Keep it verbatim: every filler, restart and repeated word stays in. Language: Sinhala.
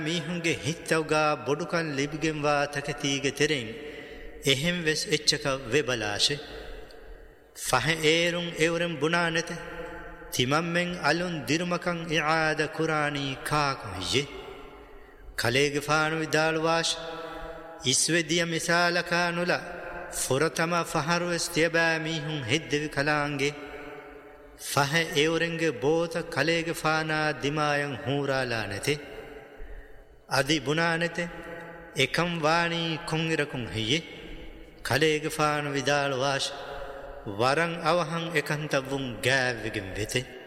මීහුන්ගේ හිත්තවගා බොඩුකන් ලිබිගෙන්වා තකතීගෙ තෙරෙන් එහෙම් වෙස් එච්චක වෙබලාශෙ ෆහ ඒරුන් එවරම් බුනා නැත තිමම්මෙන් අලුන් දිරුමකන් ඉආද කුරානී කාකුහියේ කලේගෙ ෆානු විදාල්වාශ ඉස්වෙදිය මිසාලකානුල ෆොරතම ෆහරුවෙස් තියබෑ මීහුන් හෙද්දෙවි කලාන්ගේ ෆහ එවරන්ගේ බෝත කලේගෙ ෆානා දිමායන් හූරාලා නැතේ අදි බුනා නැතේ එකම් වාණී කොංගිරකුන් හියේ කලේගෙ ෆානු විදාල්වාශ වරං අවහං එකන්තවුන් ගෑවිගෙන් වෙතේ